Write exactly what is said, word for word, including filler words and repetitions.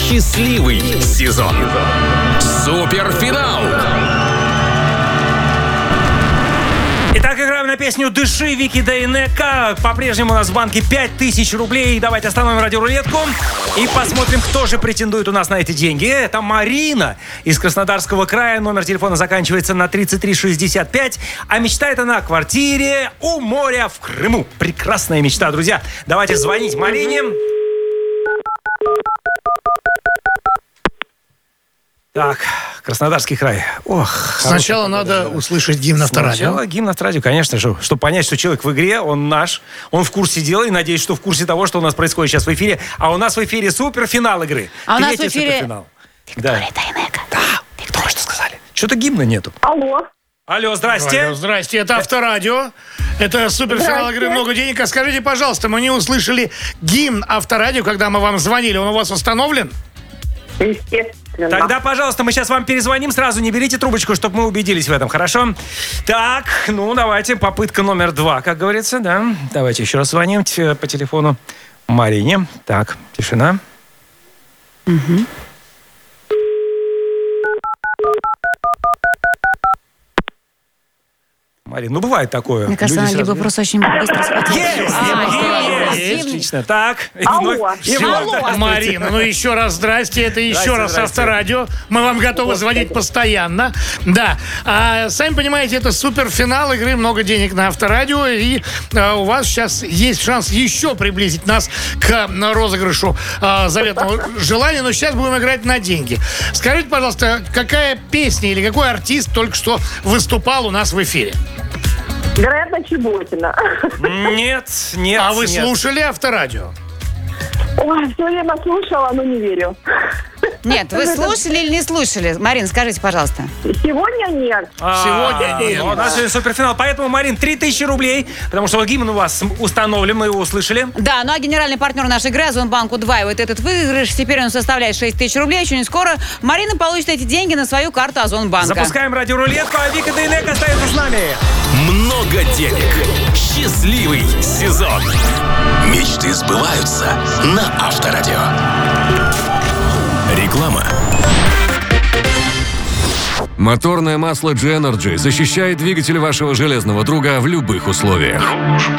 Счастливый сезон. Суперфинал. Итак, играем на песню «Дыши» Вики Дейнека. По-прежнему у нас в банке пять тысяч рублей. Давайте остановим радиорулетку и посмотрим, кто же претендует у нас на эти деньги. Это Марина из Краснодарского края. Номер телефона заканчивается на тридцать три шестьдесят пять. А мечтает она о квартире у моря в Крыму. Прекрасная мечта, друзья. Давайте звонить Марине. Так, Краснодарский край. Ох, сначала надо погода. услышать гимн Авторадио. Сначала гимн Авторадио, конечно же. Чтобы понять, что человек в игре, он наш, он в курсе дела, и надеюсь, что в курсе того, что у нас происходит сейчас в эфире. А у нас в эфире суперфинал игры. А у нас в эфире суперфинал. Виктория да. Дейнека. Да, Виктория, что сказали? Что-то гимна нету. Алло. Алло, здрасте. Алло, здрасте, это Авторадио. Это суперфинал игры «Много денег». А скажите, пожалуйста, мы не услышали гимн Авторадио, когда мы вам звонили. Он у вас установлен? Естественно. Тогда, пожалуйста, мы сейчас вам перезвоним. Сразу не берите трубочку, чтобы мы убедились в этом, хорошо? Так, ну, давайте, попытка номер два, как говорится, да. Давайте еще раз звоним по телефону Марине. Так, тишина. Угу. Марин, ну бывает такое. Мне кажется, она либо просто очень быстро схватила. Есть! А, есть! Есть! Отлично. Так. Алло. Алло. Марина, ну еще раз здрасте. Это еще Здрасте, раз здрасте. Авторадио. Мы вам готовы звонить постоянно. Да. А, сами понимаете, это суперфинал игры «Много денег» на Авторадио. И а, у вас сейчас есть шанс еще приблизить нас к розыгрышу а, заветного желания. Но сейчас будем играть на деньги. Скажите, пожалуйста, какая песня или какой артист только что выступал у нас в эфире? Вероятно, Чеботина. Нет, нет. А вы нет. слушали Авторадио? Ой, все время слушала, но не верю. Нет, вы слушали или не слушали? Марин, скажите, пожалуйста. Сегодня нет. А, Сегодня нет. У нас сегодня суперфинал. Поэтому, Марин, три тысячи рублей, потому что гимн у вас установлен, мы его услышали. Да, ну а генеральный партнер нашей игры Озонбанк удваивает этот выигрыш. Теперь он составляет шесть тысяч рублей. Еще не скоро Марина получит эти деньги на свою карту Озонбанка. Запускаем радиорулетку, а Вика Дейнека остается с нами. Много денег. Счастливый сезон. Мечты сбываются на Авторадио. Реклама. Моторное масло джи энерджи защищает двигатель вашего железного друга в любых условиях.